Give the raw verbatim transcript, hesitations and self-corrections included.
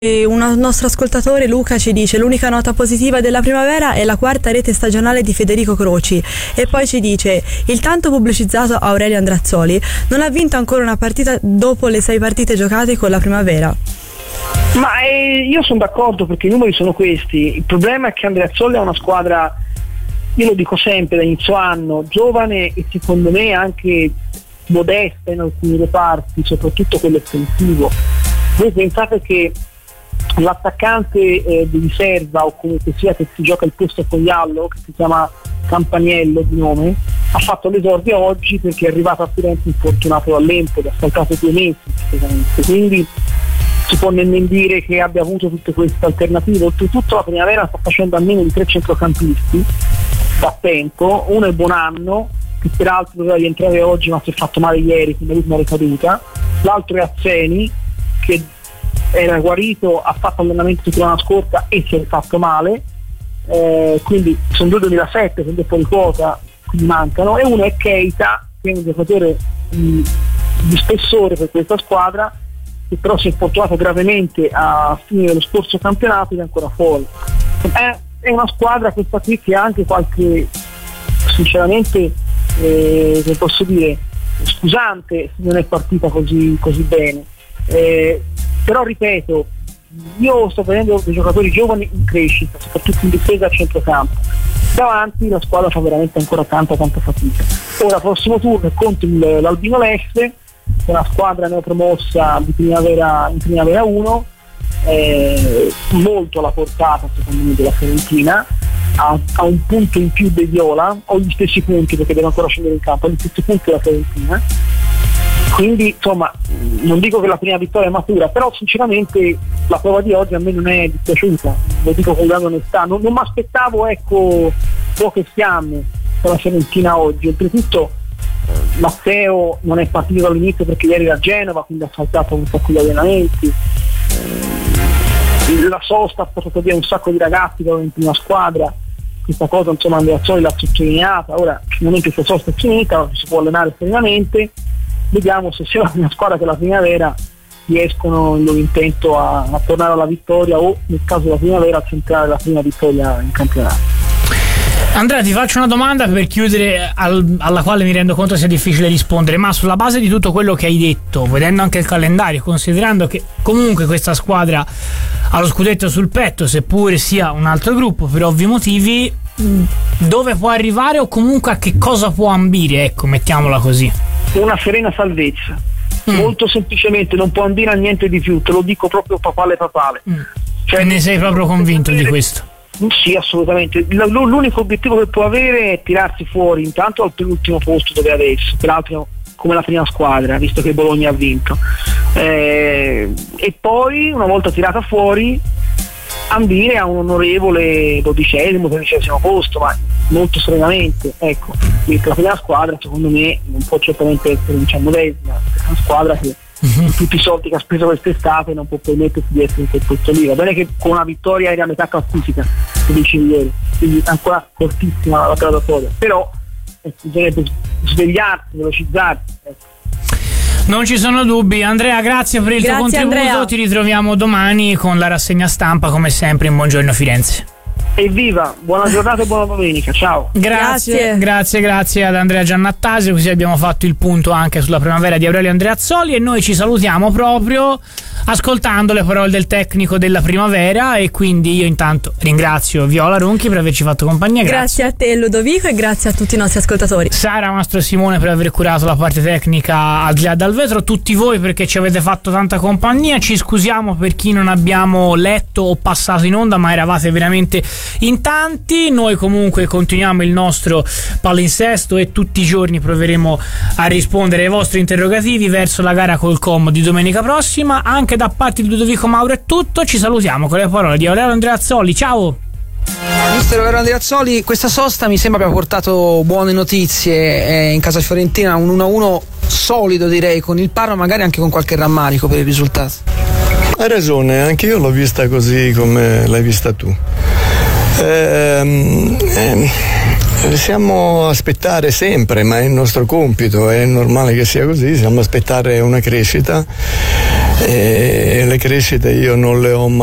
E un nostro ascoltatore, Luca, ci dice: l'unica nota positiva della primavera è la quarta rete stagionale di Federico Croci. E poi ci dice: il tanto pubblicizzato Aurelio Andreazzoli non ha vinto ancora una partita dopo le sei partite giocate con la primavera. Ma eh, io sono d'accordo, perché i numeri sono questi. Il problema è che Andreazzoli ha una squadra, io lo dico sempre da inizio anno, giovane e secondo me anche modesta in alcuni reparti, soprattutto quello offensivo. Voi pensate che l'attaccante eh, di riserva, o comunque sia che si gioca il posto con Iallo, che si chiama Campaniello di nome, ha fatto l'esordio oggi perché è arrivato a Firenze infortunato dall'Empoli, ha saltato due mesi praticamente, quindi si può nemmeno dire che abbia avuto tutte queste alternative. Oltretutto la primavera sta facendo almeno di tre centrocampisti da tempo. Uno è Bonanno, che peraltro doveva rientrare oggi ma si è fatto male ieri, quindi l'ultima ricaduta. L'altro è Azzeni, che era guarito, ha fatto allenamento settimana scorsa e si è fatto male, eh, quindi sono due duemilasette, quindi è fuori quota, quindi mancano. E uno è Keita, che è un giocatore di, di spessore per questa squadra, che però si è infortunato gravemente a fine dello scorso campionato ed è ancora fuori. È, è una squadra questa qui che ha anche qualche, sinceramente, eh, che posso dire, scusante se non è partita così, così bene. Eh, però ripeto, io sto vedendo dei giocatori giovani in crescita, soprattutto in difesa a centrocampo. Davanti la squadra fa veramente ancora tanta tanta fatica. Ora prossimo turno è contro il, l'Albino Leste, che è una squadra neopromossa di primavera, in primavera uno, eh, molto alla portata secondo me della Fiorentina, ha, ha un punto in più dei Viola, o gli stessi punti perché deve ancora scendere in campo, gli stessi punti della Fiorentina. Quindi insomma non dico che la prima vittoria è matura, però sinceramente la prova di oggi a me non è dispiaciuta, lo dico con grande onestà, non, non mi aspettavo ecco poche fiamme per la Fiorentina oggi. Oltretutto Matteo non è partito dall'inizio perché ieri era a Genova, quindi ha saltato un sacco di allenamenti, la sosta ha portato via un sacco di ragazzi che erano in prima squadra. Questa cosa insomma Andreazzoli l'ha sottolineata. Ora finalmente questa sosta è finita, si può allenare serenamente. Vediamo se sia la prima squadra che la primavera riescono il loro intento a, a tornare alla vittoria, o nel caso della primavera a centrare la prima vittoria in campionato. Andrea, ti faccio una domanda per chiudere, al, alla quale mi rendo conto sia difficile rispondere, ma sulla base di tutto quello che hai detto, vedendo anche il calendario, considerando che comunque questa squadra ha lo scudetto sul petto, seppure sia un altro gruppo per ovvi motivi, dove può arrivare o comunque a che cosa può ambire, ecco, mettiamola così? Una serena salvezza, mm. molto semplicemente, non può ambire a niente di più, te lo dico proprio papale papale. Mm. Cioè, ne sei proprio convinto di questo? Sì, assolutamente. L'unico obiettivo che può avere è tirarsi fuori intanto al penultimo posto dove è adesso, peraltro come la prima squadra, visto che Bologna ha vinto, eh, e poi una volta tirata fuori ambire a un onorevole dodicesimo, tredicesimo posto, ma molto serenamente, ecco. La prima squadra secondo me non può certamente essere diciannovesima, è una squadra che con tutti i soldi che ha speso quest'estate non può permettersi di essere in quel posto lì. Va bene che con una vittoria era a metà classifica, come dicevi ieri, quindi ancora fortissima la graduatoria, però eh, bisognerebbe svegliarsi, velocizzarsi, ecco. Non ci sono dubbi. Andrea, grazie per il grazie, tuo contributo. Andrea. Ti ritroviamo domani con la rassegna stampa come sempre in Buongiorno Firenze. Evviva, buona giornata e buona domenica, ciao. Grazie, grazie, grazie, grazie ad Andrea Giannattasio, così abbiamo fatto il punto anche sulla primavera di Aurelio Andreazzoli e noi ci salutiamo proprio ascoltando le parole del tecnico della primavera, e quindi io intanto ringrazio Viola Ronchi per averci fatto compagnia. Grazie, grazie a te Ludovico e grazie a tutti i nostri ascoltatori. Sara Mastro Simone per aver curato la parte tecnica al di là dal vetro, tutti voi perché ci avete fatto tanta compagnia, ci scusiamo per chi non abbiamo letto o passato in onda, ma eravate veramente in tanti. Noi comunque continuiamo il nostro palinsesto e tutti i giorni proveremo a rispondere ai vostri interrogativi verso la gara col Com di domenica prossima. Anche da parte di Ludovico Mauro è tutto, ci salutiamo con le parole di Aurelio Andreazzoli. Ciao mister Aurelio Andreazzoli, questa sosta mi sembra abbia portato buone notizie eh, in casa fiorentina, un uno a uno solido direi con il Parma, magari anche con qualche rammarico per il risultato. Hai ragione, anche io l'ho vista così come l'hai vista tu. Ehm, ehm, siamo a aspettare sempre, ma è il nostro compito, è normale che sia così, siamo a aspettare una crescita e le crescite io non le ho mai